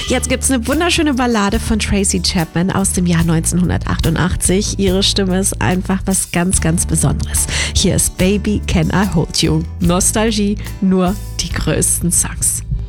Jetzt gibt's eine wunderschöne Ballade von Tracy Chapman aus dem Jahr 1988. Ihre Stimme ist einfach was ganz, ganz Besonderes. Hier ist Baby Can I Hold You. Nostalgie, nur die größten Songs.